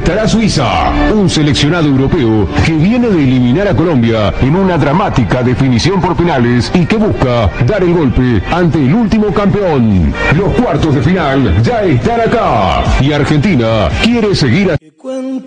estará Suiza, un seleccionado europeo que viene de eliminar a Colombia en una dramática definición por penales y que busca dar el golpe ante el último campeón. Los cuartos de final ya están acá y Argentina quiere seguir a...